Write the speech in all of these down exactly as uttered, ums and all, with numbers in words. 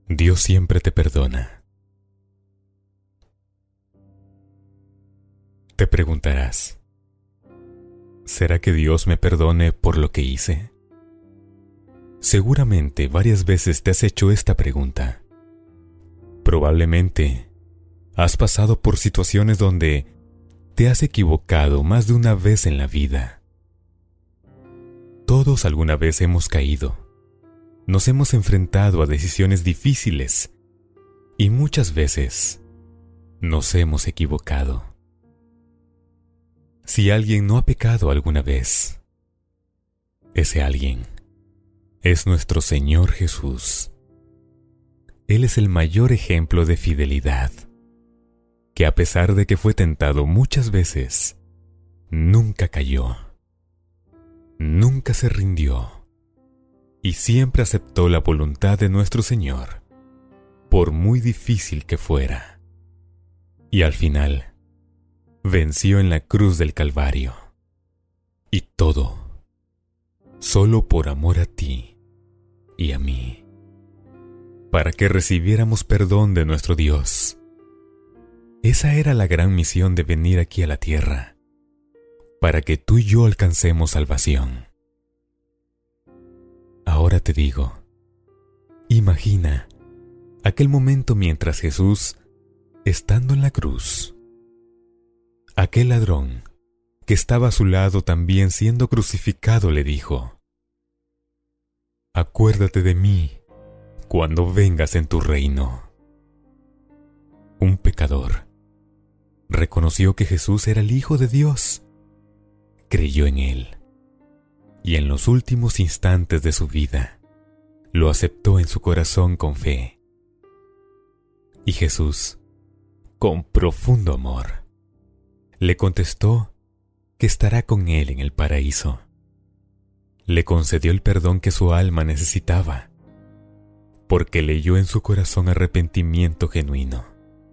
Dios siempre te perdona. Te preguntarás, ¿será que Dios me perdone por lo que hice? Seguramente varias veces te has hecho esta pregunta. Probablemente has pasado por situaciones donde te has equivocado más de una vez en la vida. Todos alguna vez hemos caído. Nos hemos enfrentado a decisiones difíciles y muchas veces nos hemos equivocado. Si alguien no ha pecado alguna vez, ese alguien es nuestro Señor Jesús. Él es el mayor ejemplo de fidelidad, que a pesar de que fue tentado muchas veces, nunca cayó, nunca se rindió. Y siempre aceptó la voluntad de nuestro Señor, por muy difícil que fuera. Y al final, venció en la cruz del Calvario. Y todo, solo por amor a ti y a mí, para que recibiéramos perdón de nuestro Dios. Esa era la gran misión de venir aquí a la tierra, para que tú y yo alcancemos salvación. Ahora te digo, imagina aquel momento mientras Jesús, estando en la cruz, aquel ladrón que estaba a su lado también siendo crucificado le dijo: acuérdate de mí cuando vengas en tu reino. Un pecador reconoció que Jesús era el Hijo de Dios, creyó en él, y en los últimos instantes de su vida, lo aceptó en su corazón con fe. Y Jesús, con profundo amor, le contestó que estará con él en el paraíso. Le concedió el perdón que su alma necesitaba, porque leyó en su corazón arrepentimiento genuino.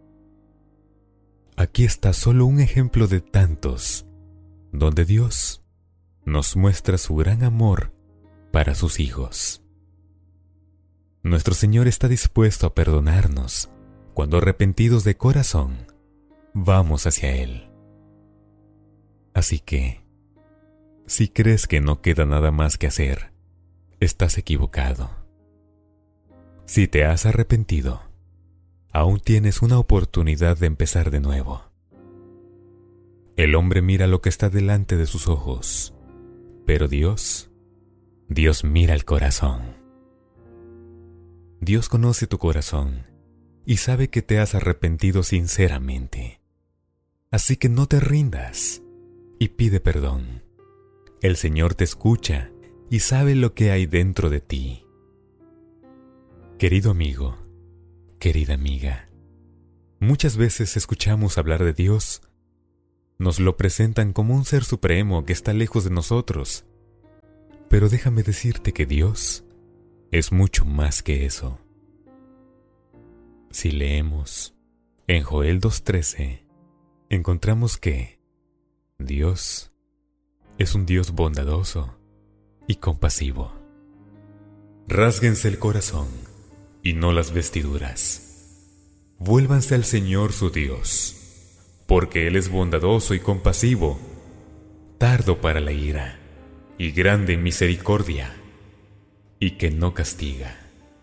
Aquí está solo un ejemplo de tantos, donde Dios nos muestra su gran amor para sus hijos. Nuestro Señor está dispuesto a perdonarnos cuando arrepentidos de corazón vamos hacia Él. Así que, si crees que no queda nada más que hacer, estás equivocado. Si te has arrepentido, aún tienes una oportunidad de empezar de nuevo. El hombre mira lo que está delante de sus ojos, pero Dios, Dios mira el corazón. Dios conoce tu corazón y sabe que te has arrepentido sinceramente. Así que no te rindas y pide perdón. El Señor te escucha y sabe lo que hay dentro de ti. Querido amigo, querida amiga, muchas veces escuchamos hablar de Dios. Nos lo presentan como un ser supremo que está lejos de nosotros. Pero déjame decirte que Dios es mucho más que eso. Si leemos en Joel dos trece, encontramos que Dios es un Dios bondadoso y compasivo. Rásguense el corazón y no las vestiduras. Vuélvanse al Señor su Dios, porque Él es bondadoso y compasivo, tardo para la ira y grande en misericordia, y que no castiga.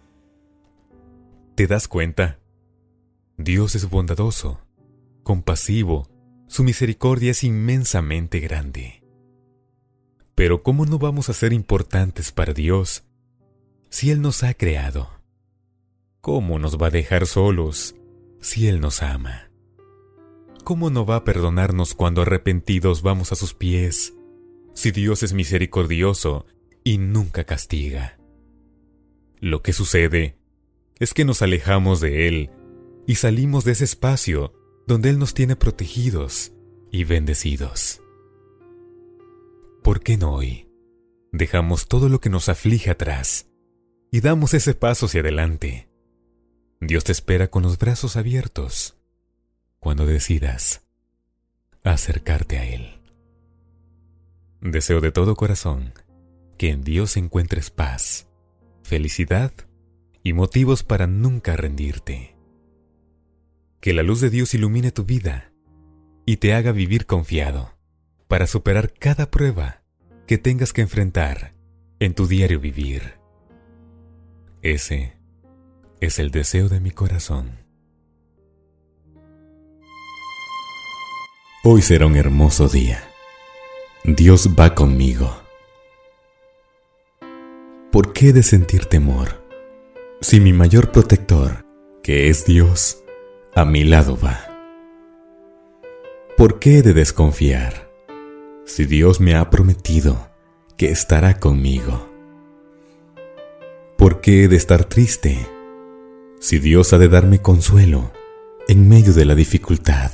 ¿Te das cuenta? Dios es bondadoso, compasivo, su misericordia es inmensamente grande. Pero ¿cómo no vamos a ser importantes para Dios si Él nos ha creado? ¿Cómo nos va a dejar solos si Él nos ama? ¿Cómo no va a perdonarnos cuando arrepentidos vamos a sus pies, si Dios es misericordioso y nunca castiga? Lo que sucede es que nos alejamos de Él y salimos de ese espacio donde Él nos tiene protegidos y bendecidos. ¿Por qué no hoy dejamos todo lo que nos aflige atrás y damos ese paso hacia adelante? Dios te espera con los brazos abiertos cuando decidas acercarte a Él. Deseo de todo corazón que en Dios encuentres paz, felicidad y motivos para nunca rendirte. Que la luz de Dios ilumine tu vida y te haga vivir confiado para superar cada prueba que tengas que enfrentar en tu diario vivir. Ese es el deseo de mi corazón. Hoy será un hermoso día. Dios va conmigo. ¿Por qué he de sentir temor si mi mayor protector, que es Dios, a mi lado va? ¿Por qué he de desconfiar si Dios me ha prometido que estará conmigo? ¿Por qué he de estar triste si Dios ha de darme consuelo en medio de la dificultad?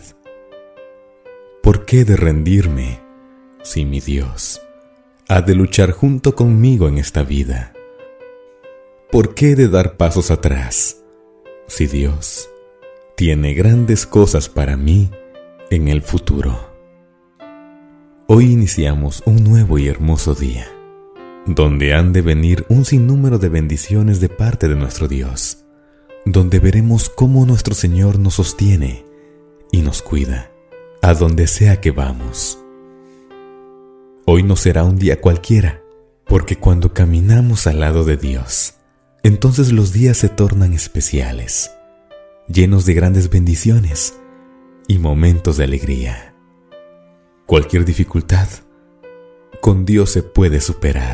¿Por qué he de rendirme si mi Dios ha de luchar junto conmigo en esta vida? ¿Por qué he de dar pasos atrás si Dios tiene grandes cosas para mí en el futuro? Hoy iniciamos un nuevo y hermoso día, donde han de venir un sinnúmero de bendiciones de parte de nuestro Dios, donde veremos cómo nuestro Señor nos sostiene y nos cuida a donde sea que vamos. Hoy no será un día cualquiera, porque cuando caminamos al lado de Dios, entonces los días se tornan especiales, llenos de grandes bendiciones y momentos de alegría. Cualquier dificultad, con Dios se puede superar.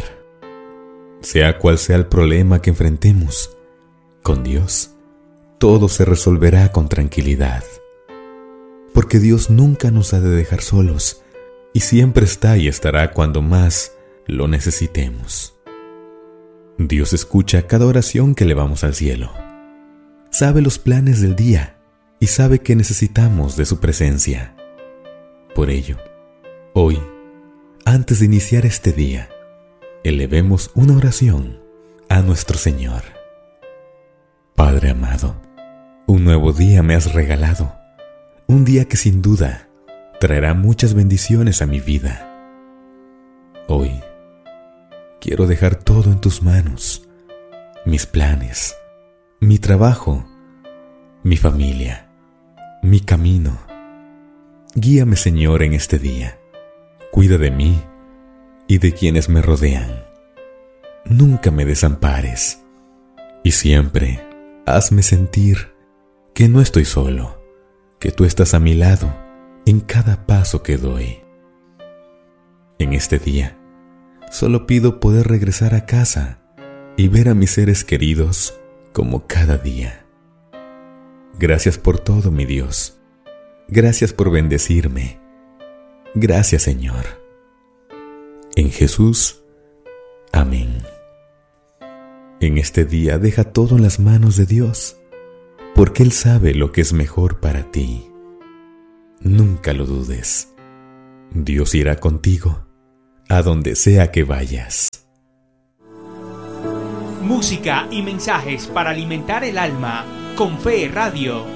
Sea cual sea el problema que enfrentemos, con Dios todo se resolverá con tranquilidad. Porque Dios nunca nos ha de dejar solos y siempre está y estará cuando más lo necesitemos. Dios escucha cada oración que elevamos al cielo. Sabe los planes del día y sabe que necesitamos de su presencia. Por ello, hoy, antes de iniciar este día, elevemos una oración a nuestro Señor. Padre amado, un nuevo día me has regalado, un día que sin duda traerá muchas bendiciones a mi vida. Hoy quiero dejar todo en tus manos, mis planes, mi trabajo, mi familia, mi camino. Guíame, Señor, en este día. Cuida de mí y de quienes me rodean. Nunca me desampares y siempre hazme sentir que no estoy solo, que tú estás a mi lado en cada paso que doy. En este día, solo pido poder regresar a casa y ver a mis seres queridos como cada día. Gracias por todo, mi Dios. Gracias por bendecirme. Gracias, Señor. En Jesús, amén. En este día deja todo en las manos de Dios, porque Él sabe lo que es mejor para ti. Nunca lo dudes. Dios irá contigo a donde sea que vayas. Música y mensajes para alimentar el alma con Fe Radio.